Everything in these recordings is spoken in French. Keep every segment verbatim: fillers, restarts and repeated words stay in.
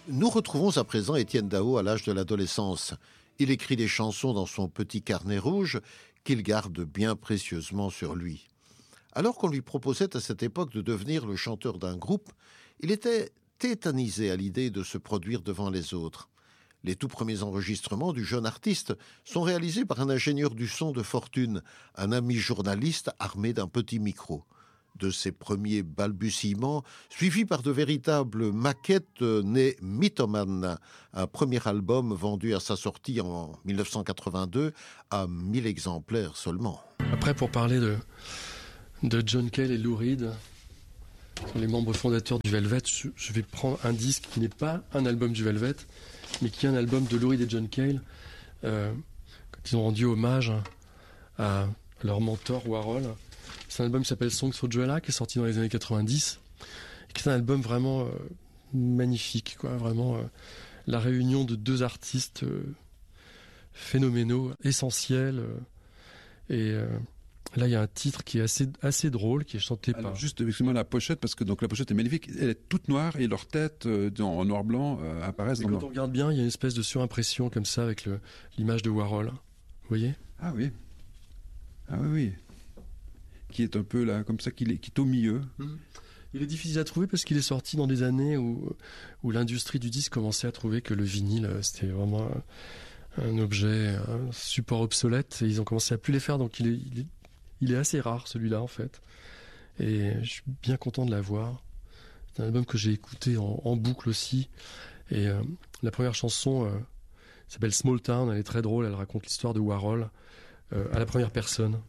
Nous retrouvons à présent Étienne Daho à l'âge de l'adolescence. Il écrit des chansons dans son petit carnet rouge qu'il garde bien précieusement sur lui. Alors qu'on lui proposait à cette époque de devenir le chanteur d'un groupe, il était tétanisé à l'idée de se produire devant les autres. Les tout premiers enregistrements du jeune artiste sont réalisés par un ingénieur du son de fortune, un ami journaliste armé d'un petit micro. De ses premiers balbutiements, suivis par de véritables maquettes nées Mythoman, un premier album vendu à sa sortie en dix-neuf cent quatre-vingt-deux à mille exemplaires seulement. Après, pour parler de, de John Cale et Lou Reed, les membres fondateurs du Velvet, je, je vais prendre un disque qui n'est pas un album du Velvet, mais qui est un album de Lou Reed et John Cale, euh, quand ils ont rendu hommage à leur mentor Warhol. C'est un album qui s'appelle Songs for Joella, qui est sorti dans les années quatre-vingt-dix, et qui est un album vraiment euh, magnifique, quoi, vraiment euh, la réunion de deux artistes euh, phénoménaux, essentiels. Euh, et euh, là, il y a un titre qui est assez, assez drôle, qui est chanté Alors, par... juste, excusez-moi, la pochette, parce que donc la pochette est magnifique. Elle est toute noire et leurs têtes euh, en noir-blanc euh, apparaissent Et dans quand le... on regarde bien, il y a une espèce de surimpression comme ça avec le, l'image de Warhol. Vous voyez ? Ah oui. Ah oui, oui. Qui est un peu là, comme ça, qui est, qui est au milieu. Mmh. Il est difficile à trouver parce qu'il est sorti dans des années où, où l'industrie du disque commençait à trouver que le vinyle, c'était vraiment un, un objet, un support obsolète, et ils ont commencé à plus les faire, donc il est, il est, il est assez rare, celui-là, en fait. Et je suis bien content de l'avoir. C'est un album que j'ai écouté en, en boucle aussi. Et euh, la première chanson euh, s'appelle Small Town, elle est très drôle, elle raconte l'histoire de Warhol euh, à la première personne.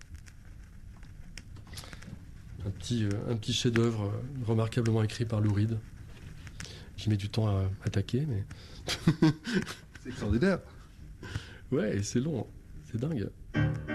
Un petit, euh, un petit chef-d'œuvre euh, remarquablement écrit par Lou Reed. J'y mets du temps à attaquer, mais... C'est extraordinaire. Ouais, et c'est long, c'est dingue.